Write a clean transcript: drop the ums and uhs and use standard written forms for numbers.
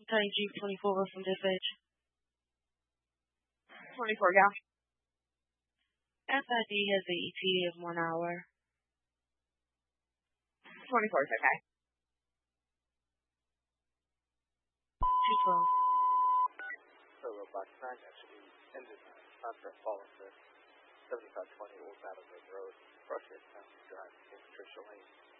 County Jeep 24 from dispatch. 24, yeah. FID has an ETA of 1 hour. 24 is okay. 212. Solo Box 9, actually ended contract falling to 7520 Old Battle Road, Brushhead County Drive, Patricia Lane.